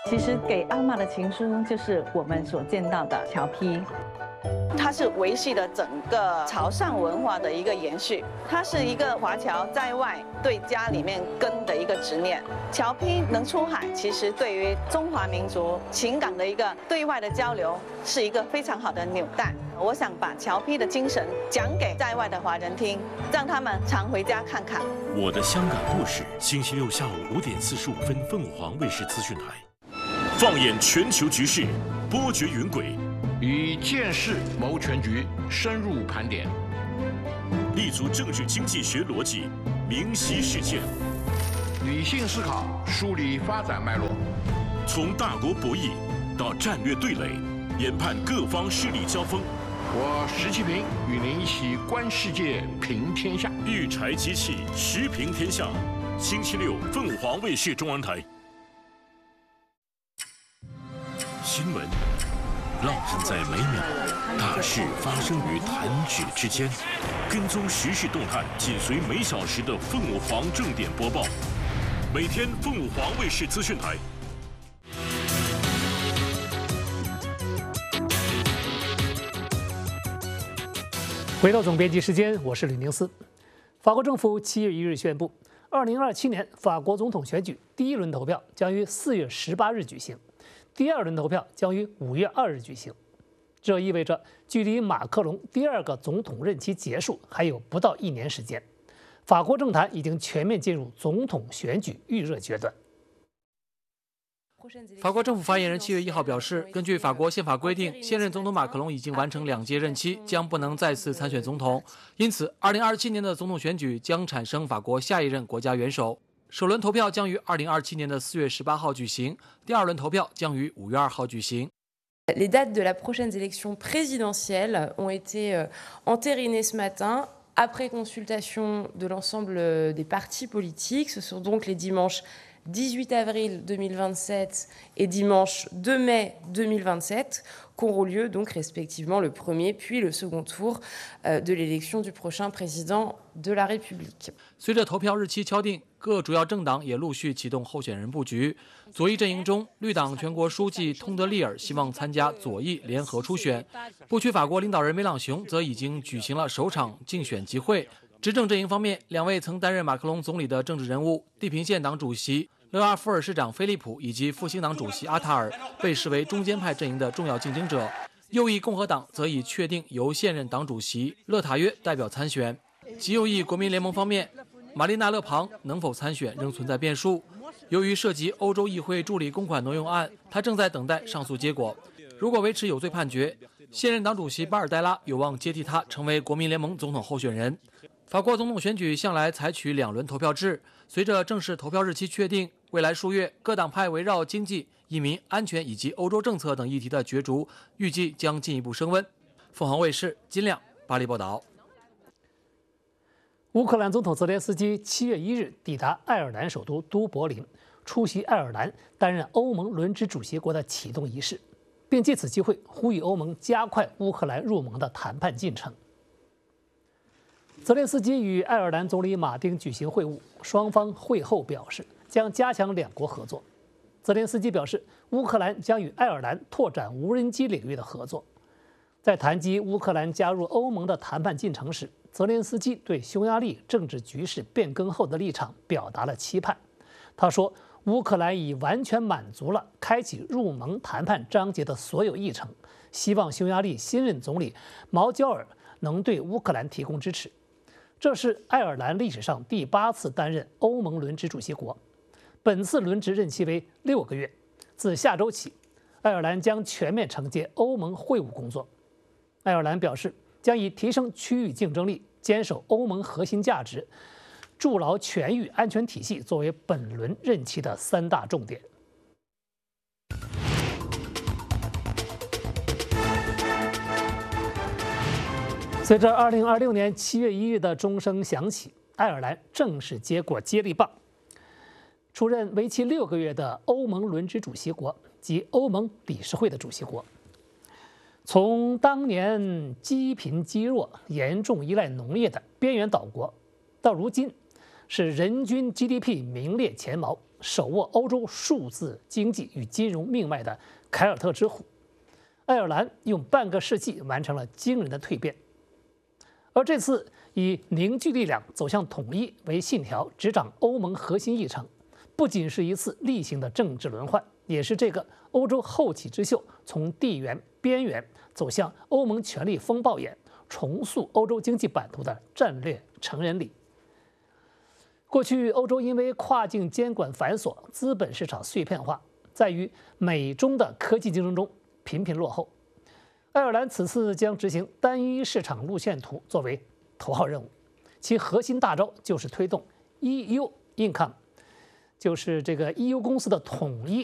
其实给阿嬷的情书就是我们所见到的侨批。它是维系了整个潮汕文化的一个延续，它是一个华侨在外对家里面根的一个执念。侨批能出海，其实对于中华民族情感的一个对外的交流，是一个非常好的纽带。我想把侨批的精神讲给在外的华人听，让他们常回家看看。 我的香港故事，星期六下午5点45分，凤凰卫视资讯台，放眼全球局势，波谲云诡。 以见识谋全局，深入盘点， 立足政治经济学逻辑，明晰事件， 理性思考，梳理发展脉络， 从大国博弈到战略对垒，研判各方势力交锋。 我石其平与您一起观世界，评天下。 育才机器，时评天下。星期六，凤凰卫视中文台。新闻浪漫在每秒，大事发生于弹指之间。跟踪时事动态，紧随每小时的凤凰正点播报。每天凤凰卫视资讯台。 回到总编辑时间，我是吕宁思。法国政府7月1日宣布，2027年法国总统选举第一轮投票将于4月18日举行。第二轮投票将于5月2日举行，这意味着距离马克龙第二个总统任期结束还有不到1年时间。法国政坛已经全面进入总统选举预热阶段。 法国政府发言人7月1号表示，根据法国宪法规定，现任总统马克龙已经完成2届任期，将不能再次参选总统，因此2027年的总统选举将产生法国下一任国家元首。首轮投票将于2027年的4月18号举行，第二轮投票将于5月2号举行。 Les dates de la prochaine élection présidentielle ont été entérinées ce matin après consultation de l'ensemble des partis politiques. Ce sont donc les dimanches 18 avril 2027 et dimanche 2 mai 2027 qu'auront lieu donc respectivement le premier puis le second tour de l'élection du prochain président de la République. 随着投票日期敲定，各主要政党也陆续启动候选人布局。左翼阵营中，绿党全国书记通德利尔希望参加左翼联合初选，不屈法国领导人梅朗雄则已经举行了首场竞选集会。执政阵营方面，2位曾担任马克龙总理的政治人物，地平线党主席勒阿夫尔市长菲利普以及复兴党主席阿塔尔被视为中间派阵营的重要竞争者。右翼共和党则已确定由现任党主席勒塔约代表参选。极右翼国民联盟方面，玛丽娜·勒庞能否参选仍存在变数。由于涉及欧洲议会助理公款挪用案，他正在等待上诉结果。如果维持有罪判决，现任党主席巴尔代拉有望接替他成为国民联盟总统候选人。法国总统选举向来采取2轮投票制，随着正式投票日期确定，未来数月各党派围绕经济、移民、安全以及欧洲政策等议题的角逐，预计将进一步升温。凤凰卫视金亮巴黎报道。 乌克兰总统泽连斯基7月1日抵达爱尔兰首都都柏林，出席爱尔兰担任欧盟轮值主席国的启动仪式，并借此机会呼吁欧盟加快乌克兰入盟的谈判进程。泽连斯基与爱尔兰总理马丁举行会晤，双方会后表示将加强两国合作。泽连斯基表示，乌克兰将与爱尔兰拓展无人机领域的合作。在谈及乌克兰加入欧盟的谈判进程时，泽连斯基对匈牙利政治局势变更后的立场表达了期盼。他说，乌克兰已完全满足了开启入盟谈判章节的所有议程，希望匈牙利新任总理毛焦尔能对乌克兰提供支持。这是爱尔兰历史上第8次担任欧盟轮值主席国，本次轮值任期为6个月。自下周起，爱尔兰将全面承接欧盟会务工作。爱尔兰表示，将以提升区域竞争力、坚守欧盟核心价值、筑牢全域安全体系作为本轮任期的3大重点。随着2026年7月1日的钟声响起，爱尔兰正式接过接力棒，出任为期6个月的欧盟轮值主席国及欧盟理事会的主席国。从当年积贫积弱、严重依赖农业的边缘岛国，到如今是人均 GDP 名列前茅， 手握欧洲数字经济与金融命脉的凯尔特之虎。爱尔兰用半个世纪完成了惊人的蜕变，而这次以凝聚力量走向统一为信条，执掌欧盟核心议程，不仅是一次例行的政治轮换，也是这个欧洲后起之秀从地缘边缘走向欧盟权力风暴眼，重塑欧洲经济版图的战略成人礼。过去欧洲因为跨境监管繁琐，资本市场碎片化，在于美中的科技竞争中频频落后。爱尔兰此次将执行单一市场路线图作为头号任务，其核心大招就是推动 EU Income， 就是这个 EU 公司的统一